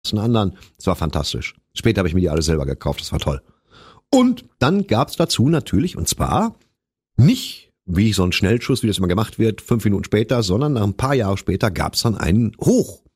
anderen. Das war fantastisch. Später habe ich mir die alle selber gekauft, das war toll. Und dann gab's dazu natürlich, und zwar nicht wie so ein Schnellschuss, wie das immer gemacht wird, 5 Minuten später, sondern nach ein paar Jahren später gab's dann einen Hoch.